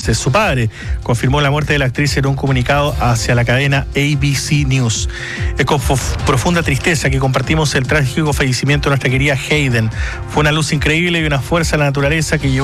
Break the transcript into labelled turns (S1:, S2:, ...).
S1: Su padre confirmó la muerte de la actriz en un comunicado hacia la cadena ABC News. Es con profunda tristeza que compartimos el trágico fallecimiento de nuestra querida Hayden. Fue una luz increíble y una fuerza de la naturaleza que llevó